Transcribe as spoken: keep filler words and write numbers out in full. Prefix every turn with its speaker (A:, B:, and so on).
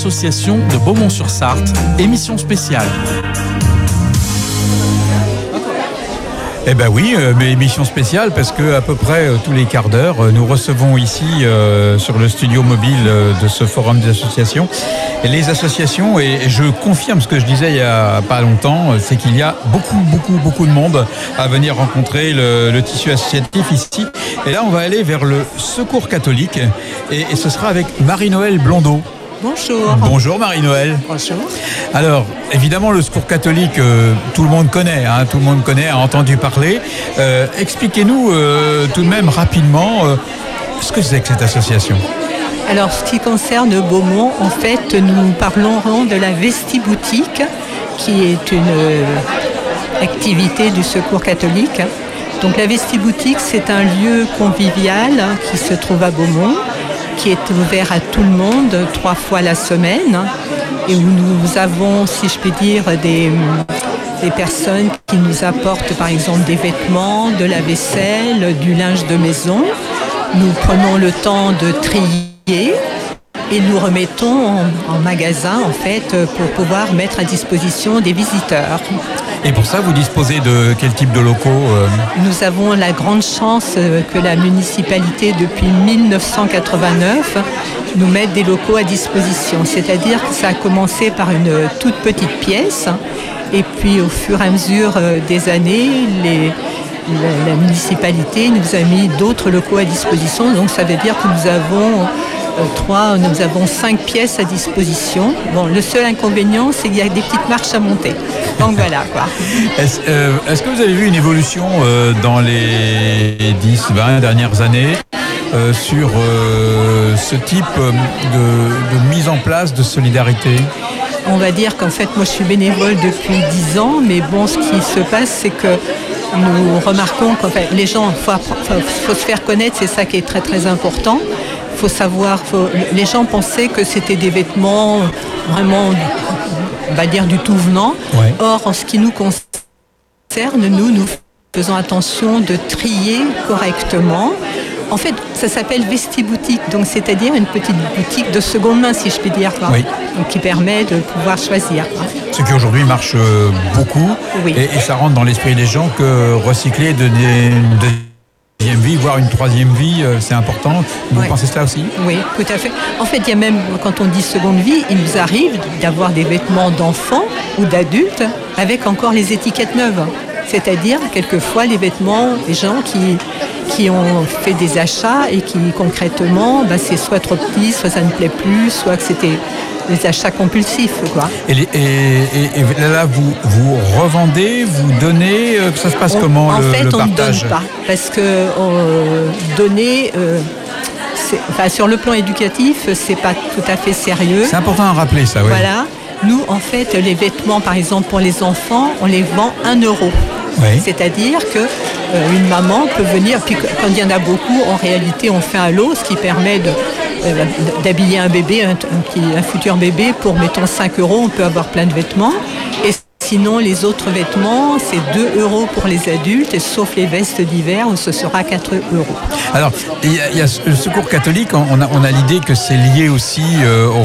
A: associations de Beaumont-sur-Sarthe, émission spéciale.
B: Eh ben oui, euh, mais émission spéciale parce que à peu près euh, tous les quarts d'heure, euh, nous recevons ici euh, sur le studio mobile euh, de ce forum des associations et les associations, et, et je confirme ce que je disais il y a pas longtemps, euh, c'est qu'il y a beaucoup, beaucoup, beaucoup de monde à venir rencontrer le, le tissu associatif ici. Et là, on va aller vers le Secours catholique et, et ce sera avec Marie-Noël Blondeau.
C: Bonjour.
B: Bonjour Marie-Noël.
C: Bonjour.
B: Alors, évidemment, le Secours catholique, euh, tout le monde connaît, hein, tout le monde connaît, a entendu parler. Euh, expliquez-nous euh, tout de même rapidement euh, ce que c'est que cette association.
C: Alors, ce qui concerne Beaumont, en fait, nous parlerons de la Vestiboutique, qui est une euh, activité du Secours catholique. Donc, la Vestiboutique, c'est un lieu convivial hein, qui se trouve à Beaumont, qui est ouvert à tout le monde trois fois la semaine et où nous avons, si je puis dire, des, des personnes qui nous apportent par exemple des vêtements, de la vaisselle, du linge de maison. Nous prenons le temps de trier et nous remettons en, en magasin en fait pour pouvoir mettre à disposition des visiteurs.
B: Et pour ça, vous disposez de quel type de locaux euh...
C: Nous avons la grande chance que la municipalité, depuis dix-neuf cent quatre-vingt-neuf, nous mette des locaux à disposition. C'est-à-dire que ça a commencé par une toute petite pièce et puis au fur et à mesure des années, les, la, la municipalité nous a mis d'autres locaux à disposition. Donc ça veut dire que nous avons trois, nous avons cinq pièces à disposition. Bon, le seul inconvénient, c'est qu'il y a des petites marches à monter. Donc voilà, quoi.
B: Est-ce, euh, est-ce que vous avez vu une évolution euh, dans les dix, vingt dernières années euh, sur euh, ce type de, de mise en place de solidarité ?
C: On va dire qu'en fait, moi, je suis bénévole depuis dix ans, mais bon, ce qui se passe, c'est que nous remarquons que enfin, les gens, il faut, faut, faut se faire connaître, c'est ça qui est très, très important. Il faut savoir, faut, les gens pensaient que c'était des vêtements vraiment, on va dire, du tout venant.
B: Ouais.
C: Or, en ce qui nous concerne, nous, nous faisons attention de trier correctement. En fait, ça s'appelle Vestiboutique, donc c'est-à-dire une petite boutique de seconde main, si je puis dire,
B: oui.
C: Donc, qui permet de pouvoir choisir.
B: Ce qui aujourd'hui marche beaucoup,
C: oui.
B: et, et ça rentre dans l'esprit des gens que recycler, donner une deuxième vie, voire une troisième vie, c'est important. Vous
C: oui.
B: pensez cela aussi ?
C: Oui, tout à fait. En fait, il y a même, quand on dit seconde vie, il nous arrive d'avoir des vêtements d'enfants ou d'adultes avec encore les étiquettes neuves. C'est-à-dire, quelquefois, les vêtements des gens qui, qui ont fait des achats et qui, concrètement, bah, c'est soit trop petit, soit ça ne plaît plus, soit que c'était des achats compulsifs, quoi.
B: Et, les, et, et, et là, vous, vous revendez, vous donnez, euh, ça se passe
C: on,
B: comment
C: en
B: le,
C: fait,
B: le
C: on
B: partage ?
C: Ne donne pas, parce que euh, donner, euh, c'est, enfin, sur le plan éducatif, c'est pas tout à fait sérieux.
B: C'est important à rappeler, ça, oui.
C: Voilà. Nous, en fait, les vêtements, par exemple, pour les enfants, on les vend un euro.
B: Oui.
C: C'est-à-dire que euh, une maman peut venir, puis quand il y en a beaucoup, en réalité, on fait un lot, ce qui permet de, euh, d'habiller un bébé, un, un, petit, un futur bébé, pour, mettons, cinq euros, on peut avoir plein de vêtements. Et sinon, les autres vêtements, c'est deux euros pour les adultes, sauf les vestes d'hiver, où ce sera quatre euros.
B: Alors, il y a, il y a le Secours catholique, on a, on a l'idée que c'est lié aussi euh, au